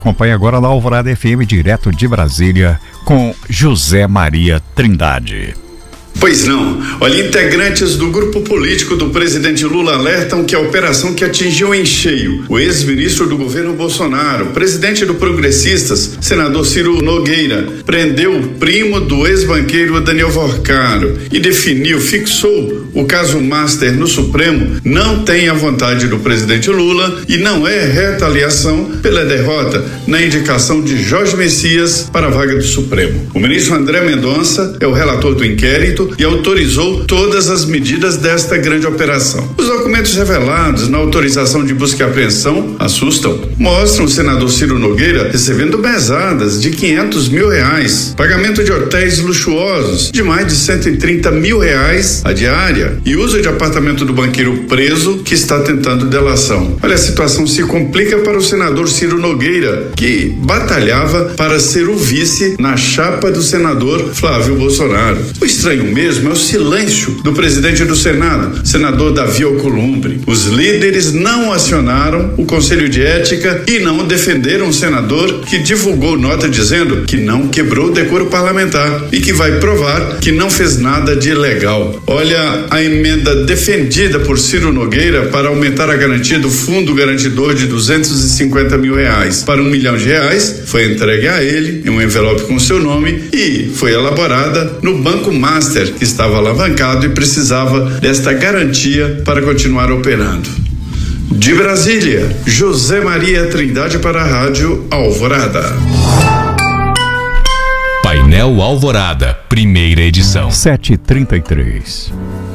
Acompanhe agora na Alvorada FM, direto de Brasília, com José Maria Trindade. Pois não. Olha, integrantes do grupo político do presidente Lula alertam que a operação que atingiu em cheio o ex-ministro do governo Bolsonaro, presidente do Progressistas, senador Ciro Nogueira, prendeu o primo do ex-banqueiro Daniel Vorcaro e fixou o caso Master no Supremo, não tem a vontade do presidente Lula e não é retaliação pela derrota na indicação de Jorge Messias para a vaga do Supremo. O ministro André Mendonça é o relator do inquérito e autorizou todas as medidas desta grande operação. Os documentos revelados na autorização de busca e apreensão assustam. Mostram o senador Ciro Nogueira recebendo mesadas de R$500 mil, pagamento de hotéis luxuosos de mais de R$130 mil a diária e uso de apartamento do banqueiro preso que está tentando delação. Olha, a situação se complica para o senador Ciro Nogueira, que batalhava para ser o vice na chapa do senador Flávio Bolsonaro. O estranho mesmo é o silêncio do presidente do Senado, senador Davi Alcolumbre. Os líderes não acionaram o Conselho de Ética e não defenderam o senador que divulgou nota dizendo que não quebrou o decoro parlamentar e que vai provar que não fez nada de ilegal. Olha, a emenda defendida por Ciro Nogueira para aumentar a garantia do fundo garantidor de R$250 mil para R$1 milhão foi entregue a ele em um envelope com seu nome e foi elaborada no Banco Master, que estava alavancado e precisava desta garantia para continuar operando. De Brasília, José Maria Trindade para a Rádio Alvorada. Painel Alvorada, primeira edição. 7h33.